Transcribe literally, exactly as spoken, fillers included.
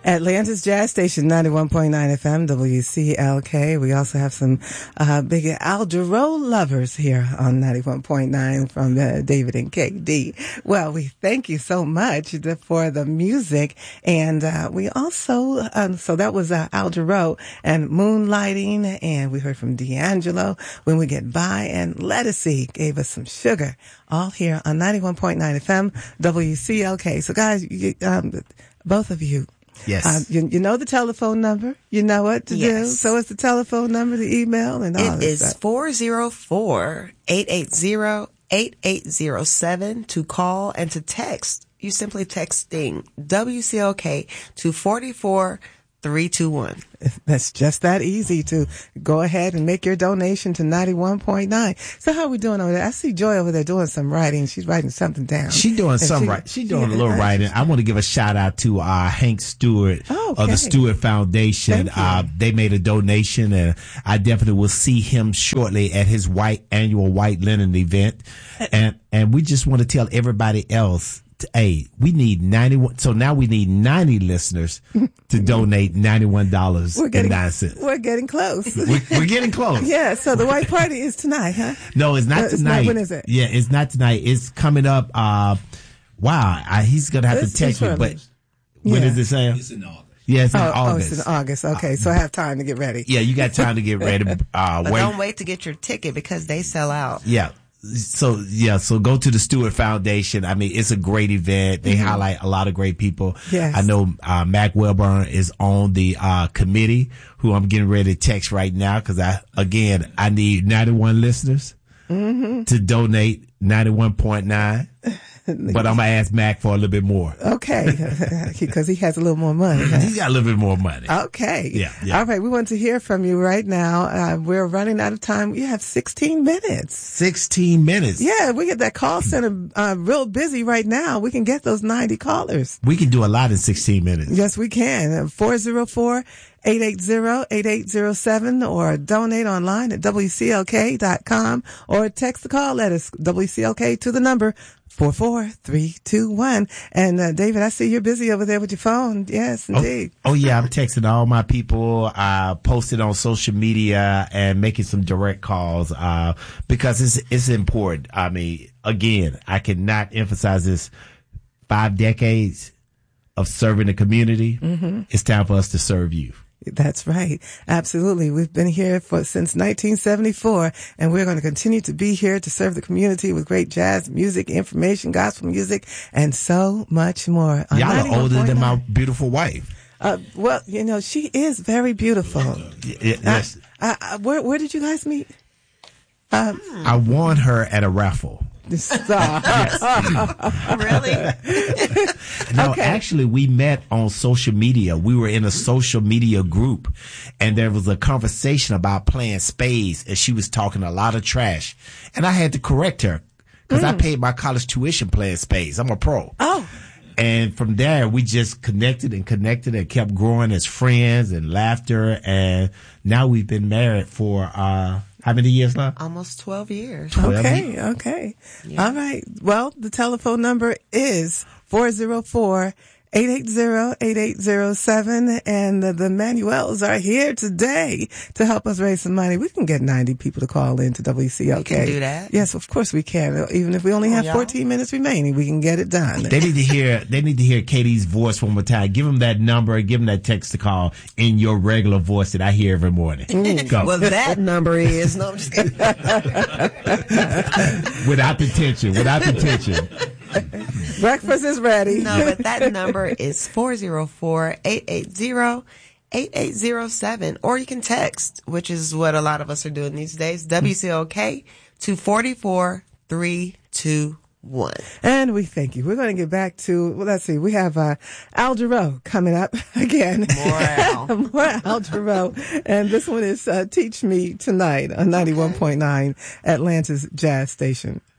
Atlanta's Jazz Station, ninety-one point nine F M, W C L K. We also have some uh, big Al Jarreau lovers here on ninety-one point nine from uh, David and K D. Well, we thank you so much for the music. And uh, we also, um, so that was uh, Al Jarreau and Moonlighting. And we heard from D'Angelo, When We Get By. And Lettucey gave us some sugar. All here on ninety-one point nine F M, W C L K. So guys, you, um, both of you, Yes. Uh, you, you know the telephone number. You know what to yes. do. So it's the telephone number, the email, and all It this is stuff. four oh four, eight eight zero, eight eight zero seven to call and to text. You simply texting W C L K to four four three two one. That's just that easy to go ahead and make your donation to ninety-one point nine. So how are we doing over there? I see Joy over there doing some writing. She's writing something down. She doing And some she- right. She doing she- a little writing. I want to give a shout out to uh, Hank Stewart Oh, of okay. the Stewart Foundation. Thank you. Uh, they made a donation, and I definitely will see him shortly at his white annual White Linen event. And and we just want to tell everybody else. Hey, we need ninety-one. So now we need ninety listeners to donate ninety-one dollars We're and getting, nine cents. we're getting close. We're, we're getting close. Yeah, so the white party is tonight, huh? No, it's No, not it's tonight. not. When is it? Yeah, it's not tonight. It's coming up. Uh, wow, I, he's gonna have It's- to text it's me. But early. when Yeah. is it, Sam? It's in August. Yeah, it's in Oh, oh, August. it's in August. Okay, so I have time to get ready. Yeah, you got time to get ready. Uh, But wait. don't wait to get your ticket because they sell out. Yeah. So, yeah, so go to the Stewart Foundation. I mean, it's a great event. They Mm-hmm. highlight a lot of great people. Yes. I know, uh, Mac Welburn is on the, uh, committee who I'm getting ready to text right now. Cause I, again, I need ninety-one listeners Mm-hmm. to donate ninety-one point nine. But I'm going to ask Mac for a little bit more. Okay, because he has a little more money. Huh? He's got a little bit more money. Okay. Yeah, yeah. All right. We want to hear from you right now. Uh, we're running out of time. You have sixteen minutes. sixteen minutes. Yeah, we get that call center uh, real busy right now. We can get those ninety callers. We can do a lot in sixteen minutes. Yes, we can. four oh four, eight eight zero, eight eight zero seven or donate online at W C L K dot com or text the call letters W C L K to the number four four three two one. And uh, David, I see you're busy over there with your phone. Yes, indeed. Oh, oh yeah, I'm texting all my people, uh, posted on social media and making some direct calls, uh, because it's, it's important. I mean, again, I cannot emphasize this. Five decades of serving the community. Mm-hmm. It's time for us to serve you. That's right. Absolutely. We've been here for since nineteen seventy-four, and we're going to continue to be here to serve the community with great jazz music, information, gospel music, and so much more. On Y'all are older than my ninety-one point nine. beautiful wife. Uh, well, you know, she is very beautiful. Y- y- yes. Uh, uh, where, where did you guys meet? Um, I won her at a raffle. stop. Really? No, Okay. actually, we met on social media. We were in a social media group, and there was a conversation about playing spades, and she was talking a lot of trash. And I had to correct her because I paid my college tuition playing spades. I'm a pro. Oh. And from there, we just connected and connected and kept growing as friends and laughter. And now we've been married for, uh, how many years now? Almost twelve years. twelve Okay, years. okay. All right. Well, the telephone number is four oh four, eight eight zero, eight eight zero seven, and the, the Manuels are here today to help us raise some money. We can get ninety people to call in to W C L K. We can do that. Yes, of course we can. Even if we only have y'all. fourteen minutes remaining, we can get it done. They need to hear, they need to hear Katie's voice one more time. Give them that number, give them that text to call in your regular voice that I hear every morning. Go. Well, that number is, no, I'm just kidding. Without the tension, without the tension. Breakfast is ready. No, but that number is four oh four, eight eight zero, eight eight zero seven. Or you can text, which is what a lot of us are doing these days, W C L K to four four three two one. And we thank you. We're going to get back to, well, let's see, we have uh, Al Jarreau coming up again. More Al. More Al Jarreau. And this one is uh, Teach Me Tonight on ninety-one point nine Atlanta's Jazz Station.